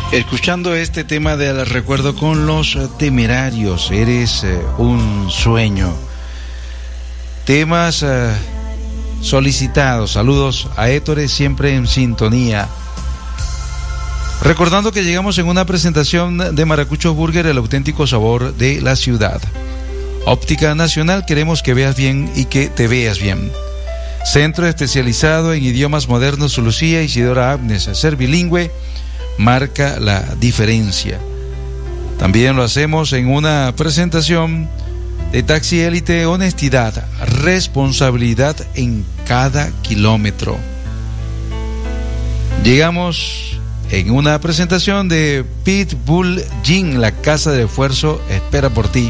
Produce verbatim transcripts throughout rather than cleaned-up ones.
Escuchando este tema del recuerdo con los Temerarios, eres eh, un sueño. Temas eh, solicitados. Saludos a Héctor, siempre en sintonía. Recordando que llegamos en una presentación de Maracucho Burger, el auténtico sabor de la ciudad. Óptica Nacional, queremos que veas bien y que te veas bien. Centro especializado en idiomas modernos, Lucía Isidora Agnes, ser bilingüe marca la diferencia. También lo hacemos en una presentación de Taxi Élite, honestidad, responsabilidad en cada kilómetro. Llegamos en una presentación de Pitbull Gym, la casa de esfuerzo espera por ti.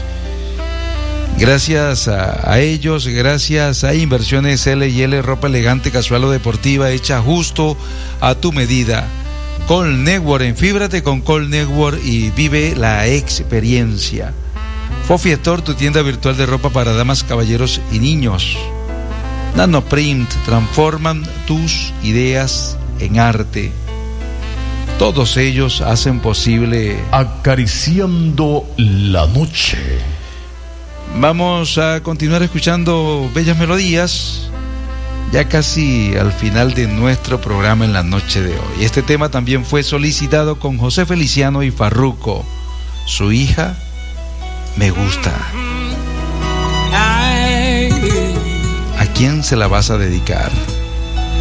Gracias a, a ellos, gracias a Inversiones L y L, ropa elegante, casual o deportiva, hecha justo a tu medida. Call Network, enfíbrate con Call Network y vive la experiencia. Fofi Store, tu tienda virtual de ropa para damas, caballeros y niños. Nanoprint, transforman tus ideas en arte. Todos ellos hacen posible Acariciando la noche. Vamos a continuar escuchando bellas melodías, ya casi al final de nuestro programa en la noche de hoy. Este tema también fue solicitado con José Feliciano y Farruko. Su hija me gusta. ¿A quién se la vas a dedicar?